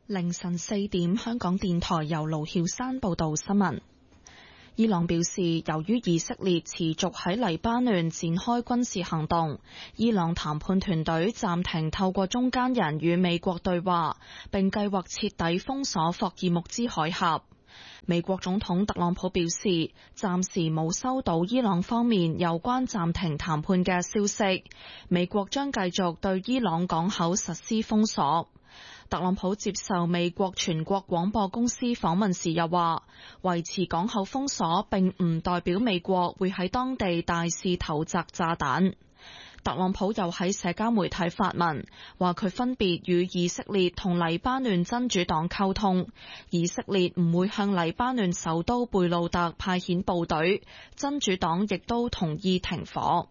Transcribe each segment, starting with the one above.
凌晨4點，香港電台由盧曉山報道新聞。伊朗表示，由於以色列持續喺黎巴嫩展開軍事行動，伊朗談判團隊暫停透過中間人與美國對話，並計劃徹底封鎖霍爾木茲海峽。美國總統特朗普表示，暫時冇收到伊朗方面有關暫停談判嘅消息，美國將繼續對伊朗港口實施封鎖。特朗普接受美國全國廣播公司訪問時又話，維持港口封鎖並唔代表美國會喺當地大肆投擲炸彈。特朗普又喺社交媒體發文，話佢分別與以色列同黎巴嫩真主黨溝通，以色列唔會向黎巴嫩首都貝魯特派遣部隊，真主黨亦都同意停火。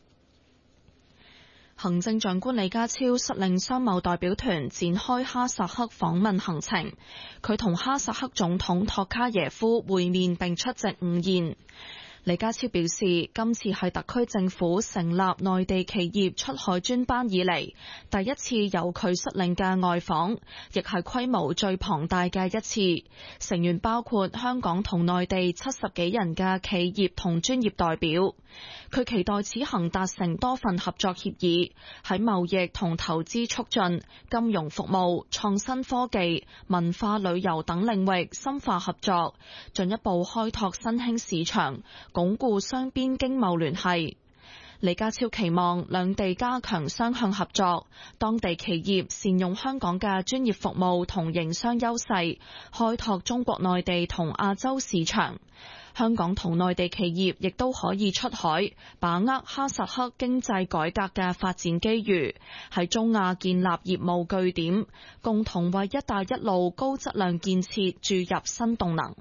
行政長官李家超率領商貿代表團展開哈薩克訪問行程，佢同哈薩克總統托卡耶夫會面並出席午宴。李家超表示，今次係特區政府成立內地企業出海專班以嚟第一次由佢率領嘅外訪，亦係規模最龐大嘅一次。成員包括香港同內地70幾人嘅企業同專業代表。佢期待此行達成多份合作協議，喺貿易同投資促進、金融服務、創新科技、文化旅遊等領域深化合作，進一步開拓新興市場，鞏固雙邊經貿聯繫。李家超期望兩地加強雙向合作，當地企業善用香港嘅專業服務同營商優勢，開拓中國內地同亞洲市場。香港同內地企業亦都可以出海，把握哈薩克經濟改革嘅發展機遇，喺中亞建立業務據點，共同為一帶一路高質量建設注入新動能。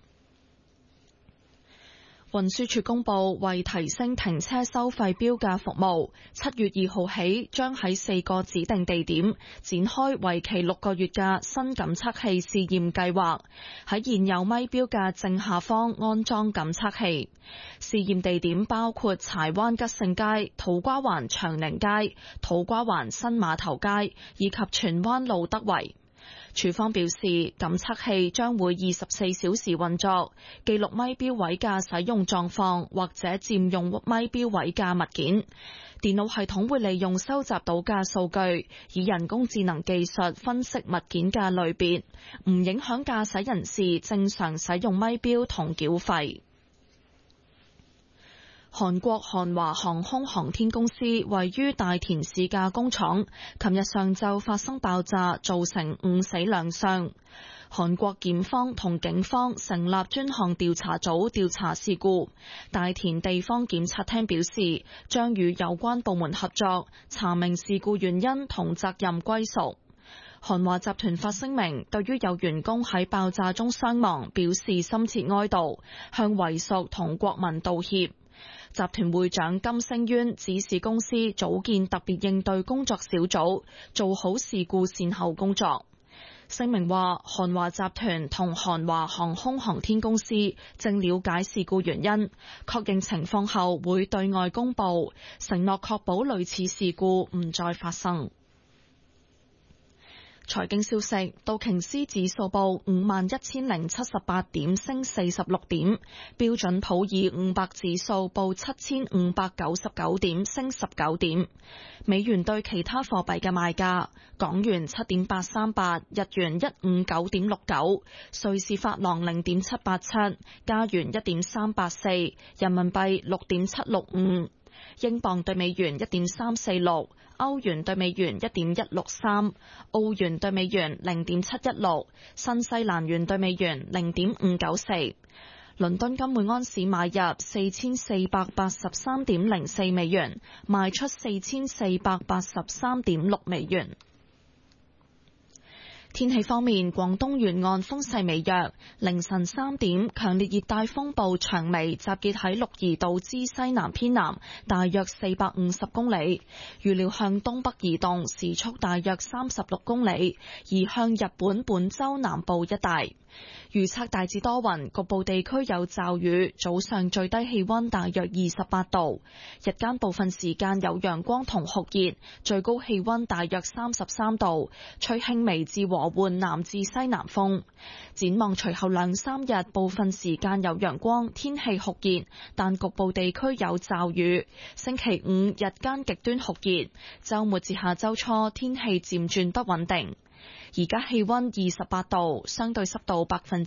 運輸署公布，為提升停車收費標價服務，7月2號起將喺4個指定地點展開為期6個月嘅新感測器試驗計劃，喺現有咪標嘅正下方安裝感測器。試驗地點包括柴灣吉盛街、土瓜灣長寧街、土瓜灣新碼頭街以及荃灣路德圍。署方表示，感測器將會24小時運作，記錄咪標位嘅使用狀況或者佔用咪標位嘅物件。電腦系統會利用收集到嘅數據，以人工智能技術分析物件嘅類別，唔影響駕駛人士正常使用咪標同繳費。韓國韓華航空航天公司位於大田市嘅工廠，琴日上晝發生爆炸，造成5死2傷。韓國檢方同警方成立專項調查組調查事故。大田地方檢察廳表示，將與有關部門合作，查明事故原因同責任歸屬。韓華集團發聲明，對於有員工喺爆炸中傷亡表示深切哀悼，向遺屬同國民道歉。集團會長金星淵指示公司組建特別應對工作小組，做好事故善後工作。聲明話，韓華集團同韓華航空航天公司正了解事故原因，確認情況後會對外公佈，承諾確保類似事故唔再發生。財經消息，道瓊斯指數報51,078點，升46點；標準普爾500指數報7,599點，升19點。美元對其他貨幣嘅賣價：港元7.838，日元159.69，瑞士法郎0.787，加元1.384，人民幣6.765。英鎊對美元1.346，歐元對美元1.163，澳元對美元0.716，新西蘭元對美元0.594。倫敦金每安士買入4483.04美元，賣出4483.6美元。天氣方面，廣東沿岸風勢微弱，凌晨3點，強烈熱帶風暴長眉集結喺鹿兒島之西南偏南，大約450公里，預料向東北移動，時速大約36公里，移向日本本州南部一帶。預測大致多雲，局部地區有驟雨，早上最低氣溫大約28度，日間部分時間有陽光同酷熱，最高氣溫大約33度，吹輕微至和緩南至西南風。展望隨後2、3日，部分時間有陽光，天氣酷熱，但局部地區有驟雨。星期5日間極端酷熱，週末至下週初天氣漸轉不穩定。而家氣溫28度，相對濕度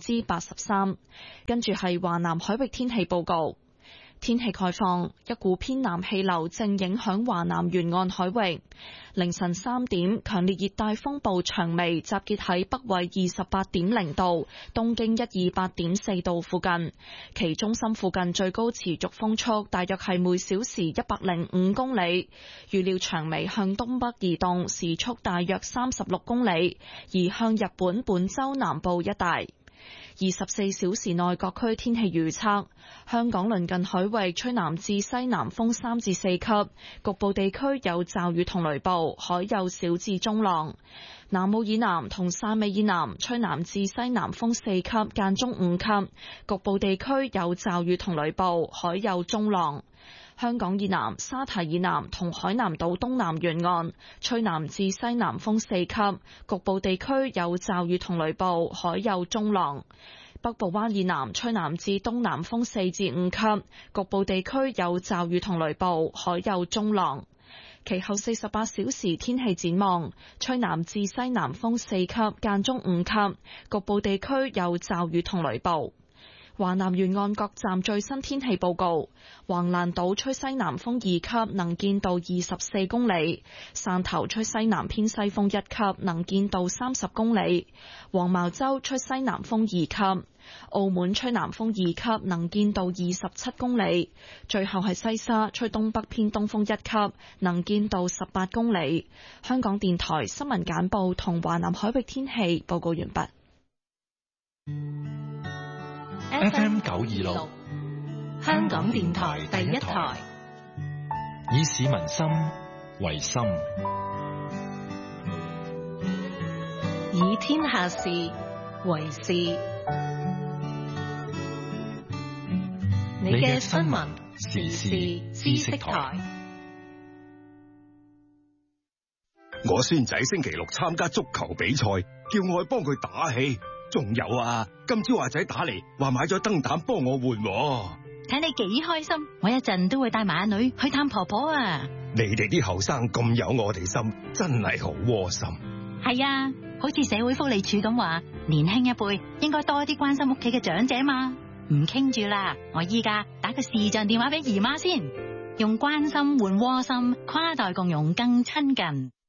83%。跟住係華南海域天氣報告。天氣概況，一股偏南氣流正影響華南沿岸海域。凌晨3點，強烈熱帶風暴長眉集結喺北緯28.0度、東經128.4度附近，其中心附近最高持續風速大約係每小時105公里。預料長眉向東北移動，時速大約36公里，移向日本本州南部一帶。24小時內各區天氣預測：香港鄰近海域吹南至西南風3至4級，局部地區有驟雨同雷暴，海有小至中浪。南澳以南同汕尾以南吹南至西南風4級，間中5級，局部地區有驟雨同雷暴，海有中浪。香港以南、沙堤以南同海南島東南沿岸吹南至西南風4級，局部地區有驟雨同雷暴，海有中浪。北部灣以南吹南至東南風4至5級，局部地區有驟雨同雷暴，海有中浪。其後48小時天氣展望，吹南至西南風4級，間中5級，局部地區有驟雨同雷暴。華南沿岸各站最新天氣報告：橫瀾島吹西南風2級，能見度24公里；汕頭吹西南偏西風1級，能見度30公里；黃茅洲吹西南風2級；澳門吹南風2級，能見度27公里；最後係西沙吹東北偏東風1級，能見度18公里。香港電台新聞簡報同華南海域天氣報告完畢。 FM 926，香港電台第一台，以市民心為心， 以天下事為事。你嘅新聞時事知識台。 我孫仔星期6參加足球比賽，叫我去幫佢打氣。仲有啊，今朝阿仔打嚟話買咗燈膽幫我換。 睇你幾開心，我一陣都會帶埋阿女去探婆婆啊！ 你哋啲後生咁有我哋心，真係好窩心。 係啊，好似社會福利署咁話，年輕一輩應該多啲關心屋企嘅長者嘛。唔傾住啦，我依家打個視像電話俾姨媽先，用關心換窩心，跨代共融更親近。